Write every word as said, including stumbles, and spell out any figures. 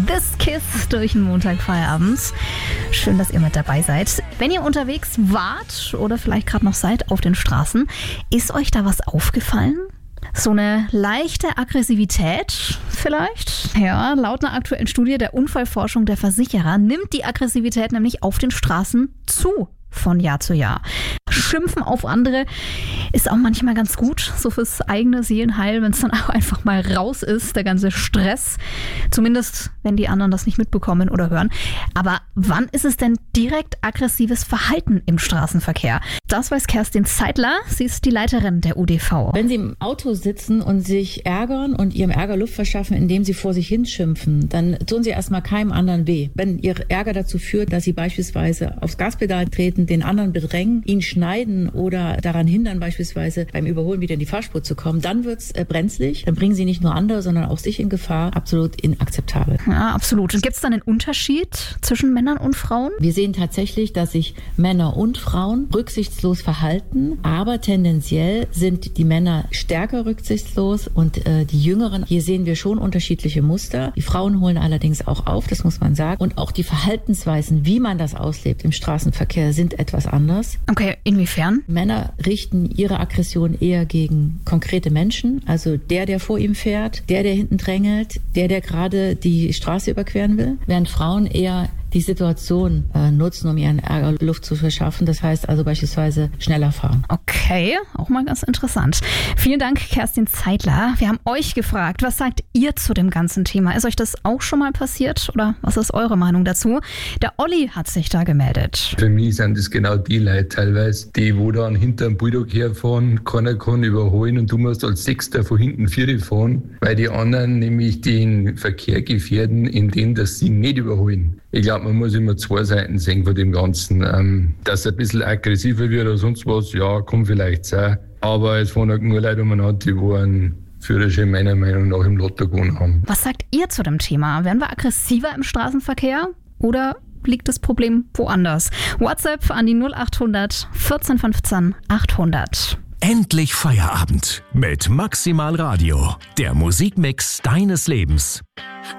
This Kiss durch den Montagfeierabend. Schön, dass ihr mit dabei seid. Wenn ihr unterwegs wart oder vielleicht gerade noch seid auf den Straßen, ist euch da was aufgefallen? So eine leichte Aggressivität vielleicht? Ja, laut einer aktuellen Studie der Unfallforschung der Versicherer nimmt die Aggressivität nämlich auf den Straßen zu von Jahr zu Jahr. Schimpfen auf andere ist auch manchmal ganz gut, so fürs eigene Seelenheil, wenn es dann auch einfach mal raus ist, der ganze Stress. Zumindest, wenn die anderen das nicht mitbekommen oder hören. Aber wann ist es denn direkt aggressives Verhalten im Straßenverkehr? Das weiß Kerstin Zeitler, sie ist die Leiterin der U D V. Wenn Sie im Auto sitzen und sich ärgern und Ihrem Ärger Luft verschaffen, indem Sie vor sich hinschimpfen, dann tun Sie erstmal keinem anderen weh. Wenn Ihr Ärger dazu führt, dass Sie beispielsweise aufs Gaspedal treten, den anderen bedrängen, ihn schneiden oder daran hindern, beispielsweise beim Überholen wieder in die Fahrspur zu kommen, dann wird's äh, brenzlig. Dann bringen Sie nicht nur andere, sondern auch sich in Gefahr. Absolut inakzeptabel. Ja, absolut. Und gibt es dann einen Unterschied zwischen Männern und Frauen? Wir sehen tatsächlich, dass sich Männer und Frauen rücksichtslos verhalten, aber tendenziell sind die Männer stärker rücksichtslos und äh, die Jüngeren, hier sehen wir schon unterschiedliche Muster. Die Frauen holen allerdings auch auf, das muss man sagen. Und auch die Verhaltensweisen, wie man das auslebt im Straßenverkehr, sind etwas anders. Okay, inwiefern? Männer richten ihre Aggression eher gegen konkrete Menschen, also der, der vor ihm fährt, der, der hinten drängelt, der, der gerade die Straße überqueren will, während Frauen eher die Situation äh, nutzen, um ihren Ärger Luft zu verschaffen. Das heißt also beispielsweise schneller fahren. Okay, auch mal ganz interessant. Vielen Dank, Kerstin Zeitler. Wir haben euch gefragt, was sagt ihr zu dem ganzen Thema? Ist euch das auch schon mal passiert oder was ist eure Meinung dazu? Der Olli hat sich da gemeldet. Für mich sind das genau die Leute teilweise, die wo dann hinter dem Bulldog herfahren, keiner kann überholen und du musst als Sechster von hinten Vierte fahren, weil die anderen nämlich den Verkehr gefährden, indem dass sie nicht überholen. Ich glaube, man muss immer zwei Seiten sehen von dem Ganzen. Ähm, dass er ein bisschen aggressiver wird oder sonst was, ja, kann vielleicht sein. Aber es fahren halt nur Leute umeinander, die wo einen Führerschein meiner Meinung nach im Lotto gewonnen haben. Was sagt ihr zu dem Thema? Werden wir aggressiver im Straßenverkehr oder liegt das Problem woanders? WhatsApp an die null acht hundert vierzehn fünfzehn achthundert. Endlich Feierabend mit Maximal Radio, der Musikmix deines Lebens.